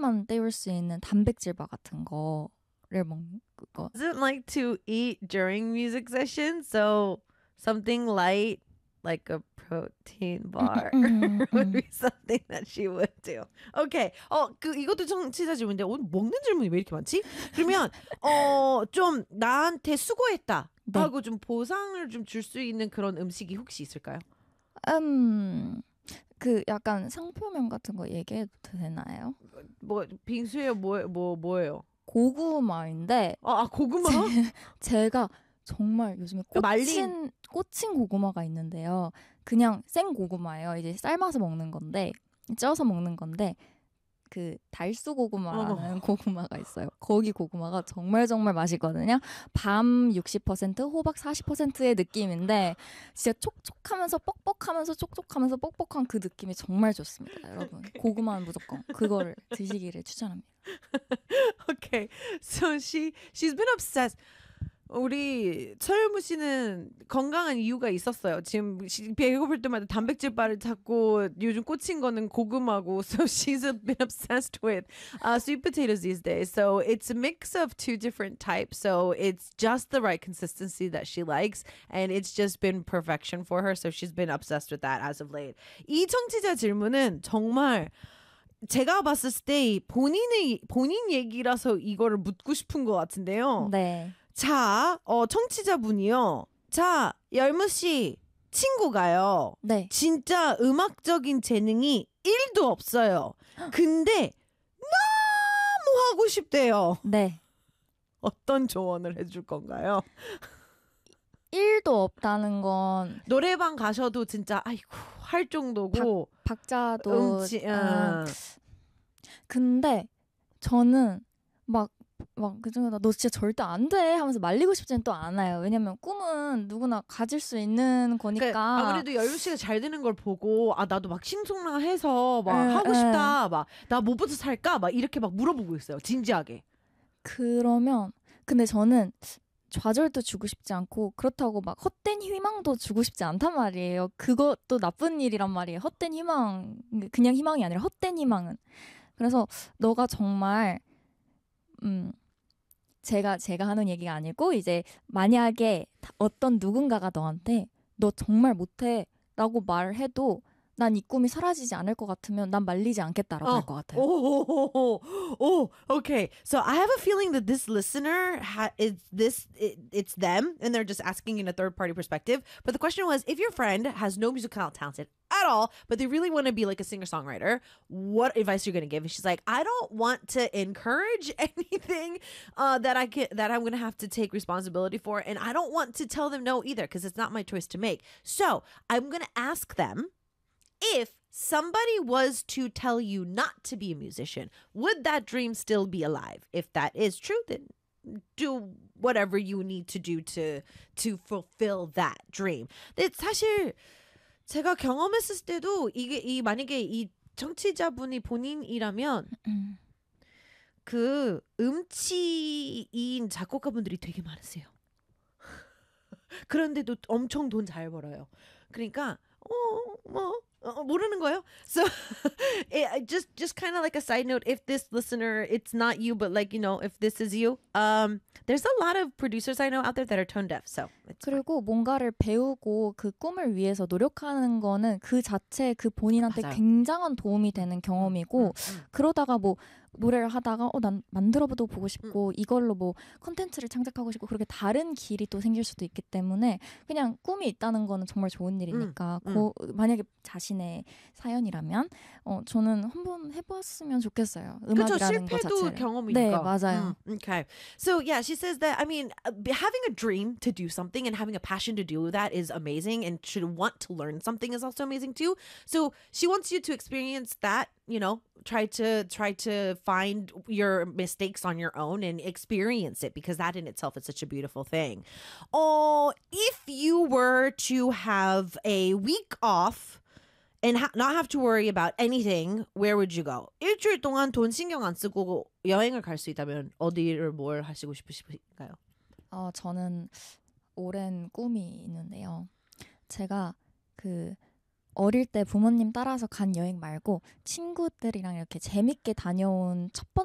끼니만 때울 수 있는 단백질 바 같은 거를 먹는 거. Doesn't like to eat during music sessions, so something light like a protein bar would be something that she would do. Okay. 이것도 청취자 질문인데 오늘 먹는 질문이 왜 이렇게 많지? 그러면 좀 나한테 수고했다 네. 하고 좀 보상을 좀 줄 수 있는 그런 음식이 혹시 있을까요? 그 약간 상표명 같은 거 얘기해도 되나요? 뭐 빙수예요? 뭐예요? 고구마인데 고구마? 제가 정말 요즘에 꽂힌 고구마가 있는데요. 그냥 생 고구마예요. 이제 삶아서 먹는 건데 쪄서 먹는 건데 그 달수 고구마라는 고구마가 있어요. 거기 고구마가 정말 정말 맛있거든요. 밤 60%, 호박 40%의 느낌인데 진짜 촉촉하면서 뻑뻑하면서 촉촉하면서 뻑뻑한 그 느낌이 정말 좋습니다. 여러분. Okay. 고구마는 무조건 그거를 드시기를 추천합니다. Okay. So she's been obsessed. 우리 서유무 씨는 건강한 이유가 있었어요. 지금 배고플 때마다 단백질 바를 찾고 요즘 꽂힌 거는 고구마고. So she's been obsessed with sweet potatoes these days. So it's a mix of two different types. So it's just the right consistency that she likes. And it's just been perfection for her. So she's been obsessed with that as of late. 이 청취자 질문은 정말 제가 봤을 때 본인 얘기라서 이거를 묻고 싶은 것 같은데요. 네. 자, 청취자분이요. 자, 열무씨 친구가요. 네. 진짜 음악적인 재능이 1도 없어요. 근데 너무 하고 싶대요. 네. 어떤 조언을 해줄 건가요? 1도 없다는 건 노래방 가셔도 진짜 아이고 할 정도고 박자도 근데 저는 막 그중에 너 진짜 절대 안 돼 하면서 말리고 싶지는 또 않아요. 왜냐면 꿈은 누구나 가질 수 있는 거니까. 그러니까 아무래도 열무 씨가 잘 되는 걸 보고 나도 막 싱숭생숭해서 막 하고 싶다. 막 나 뭐부터 살까? 막 이렇게 막 물어보고 있어요. 진지하게. 그러면 근데 저는 좌절도 주고 싶지 않고 그렇다고 막 헛된 희망도 주고 싶지 않단 말이에요. 그것도 나쁜 일이란 말이에요. 헛된 희망, 그냥 희망이 아니라 헛된 희망은. 그래서 너가 정말 제가 하는 얘기가 아니고 이제 만약에 어떤 누군가가 너한테 너 정말 못해 라고 말해도 난 이 꿈이 사라지지 않을 것 같으면 난 말리지 않겠다라고 할 것 같아요. Okay. So I have a feeling that this listener it's them and they're just asking in a third party perspective. But the question was, if your friend has no musical talent at all, but they really want to be like a singer-songwriter, what advice are you going to give? And she's like, I don't want to encourage anything that I'm going to have to take responsibility for, and I don't want to tell them no either because it's not my choice to make. So I'm going to ask them, if somebody was to tell you not to be a musician, would that dream still be alive? If that is true, then do whatever you need to do to fulfill that dream. 근데 사실 제가 경험했을 때도 이게 만약에 이 청취자분이 본인이라면 그 음치인 작곡가분들이 되게 많으세요. 그런데도 엄청 돈 잘 벌어요. 그러니까 모르는 거예요. So just kind of like a side note, if this listener, it's not you, but like, you know, if this is you, there's a lot of producers I know out there that are tone deaf. So 그리고 뭔가를 배우고 그 꿈을 위해서 노력하는 거는 그 자체 그 본인한테 맞아요. 굉장한 도움이 되는 경험이고 그러다가 뭐 노래를 하다가 난 만들어도 보고 싶고 이걸로 뭐 콘텐츠를 창작하고 싶고 그렇게 다른 길이 또 생길 수도 있기 때문에 그냥 꿈이 있다는 거는 정말 좋은 일이니까 만약에 자신의 사연이라면 저는 한번 해봤으면 좋겠어요. 음악이라는 것 자체를. 실패도 경험이니까. 네, 맞아요. Okay. So yeah, she says that, I mean, having a dream to do something and having a passion to do that is amazing, and to want to learn something is also amazing too. So she wants you to experience that, you know, try to find your mistakes on your own and experience it, because that in itself is such a beautiful thing. If you were to have a week off and not have to worry about anything, where would you go? 일주일 동안 돈 신경 안 쓰고 여행을 갈 수 있다면 어디를 뭘 하시고 싶으신가요? 저는 오랜 꿈이 있는데요. 제가 그 어릴 때 부모님 따라서 간 여행 말고 친구들이랑 이렇게 재밌게 다녀온 첫